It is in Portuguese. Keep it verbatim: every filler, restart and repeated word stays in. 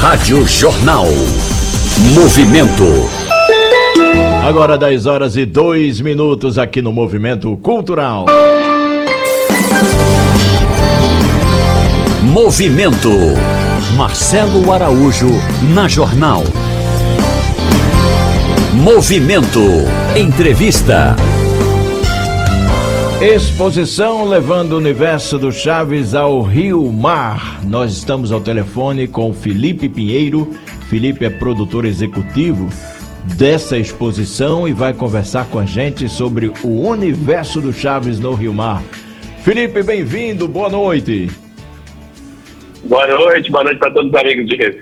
Rádio Jornal. Movimento. Agora dez horas e dois minutos aqui no Movimento Cultural. Movimento. Marcelo Araújo na Jornal. Movimento. Entrevista. Exposição levando o universo do Chaves ao Rio Mar. Nós estamos ao telefone com Felipe Pinheiro. Felipe é produtor executivo dessa exposição e vai conversar com a gente sobre o universo do Chaves no Rio Mar. Felipe, bem-vindo, boa noite. Boa noite, boa noite para todos os amigos de Recife.